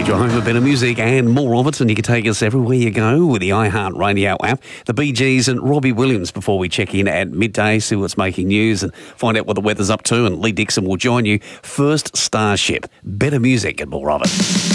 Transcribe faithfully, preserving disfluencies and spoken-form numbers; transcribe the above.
your home for better music and more of it, and you can take us everywhere you go with the iHeartRadio app. The Bee Gees and Robbie Williams before we check in at midday, see what's making news and find out what the weather's up to, and Lee Dixon will join you. First Starship, better music and more of it.